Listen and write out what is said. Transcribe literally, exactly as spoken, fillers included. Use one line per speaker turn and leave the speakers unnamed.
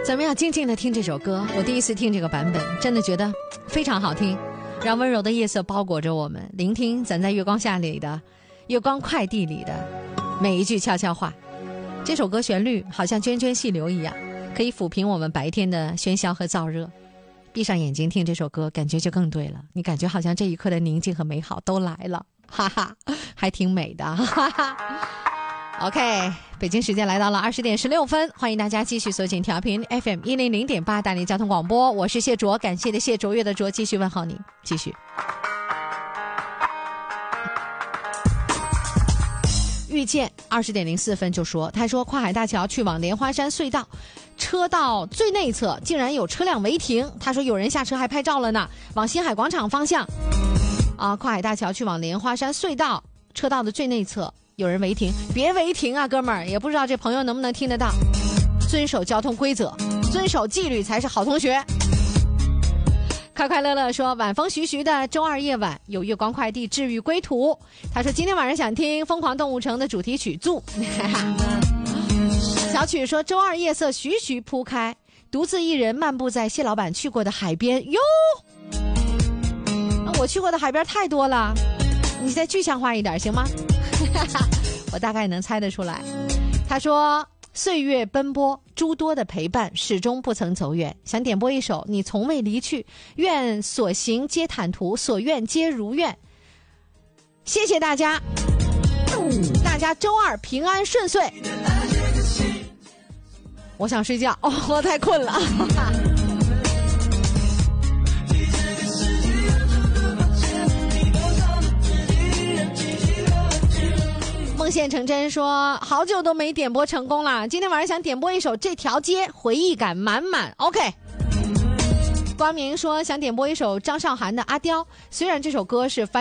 怎么样？静静的听这首歌，我第一次听这个版本，真的觉得非常好听，让温柔的夜色包裹着我们，聆听咱在月光下里的月光快递里的每一句悄悄话。这首歌旋律好像涓涓细流一样，可以抚平我们白天的喧嚣和燥热。闭上眼睛听这首歌，感觉就更对了，你感觉好像这一刻的宁静和美好都来了，哈哈，还挺美的，哈哈。OK， 北京时间来到了二十点十六分，欢迎大家继续锁紧调频 F M 一零零点八大连交通广播，我是谢卓，感谢的谢，卓越的卓，继续问候你，继续。遇见二十点零四分就说，他说跨海大桥去往莲花山隧道，车道最内侧竟然有车辆违停，他说有人下车还拍照了呢，往新海广场方向啊，跨海大桥去往莲花山隧道车道的最内侧有人违停，别违停啊哥们儿，也不知道这朋友能不能听得到，遵守交通规则，遵守纪律才是好同学。快快乐乐说，晚风徐徐的周二夜晚，有月光快递治愈归途。他说今天晚上想听疯狂动物城的主题曲祝小曲说，周二夜色徐徐铺开，独自一人漫步在谢老板去过的海边哟。我去过的海边太多了，你再具象化一点行吗？我大概能猜得出来。他说岁月奔波，诸多的陪伴始终不曾走远，想点播一首你从未离去，愿所行皆坦途，所愿皆如愿。谢谢大家，大家周二平安顺遂。我想睡觉，哦，我太困了。梦现成真说，好久都没点播成功了，今天晚上想点播一首《这条街》，回忆感满满。 OK。 光明说想点播一首张韶涵的《阿刁》，虽然这首歌是翻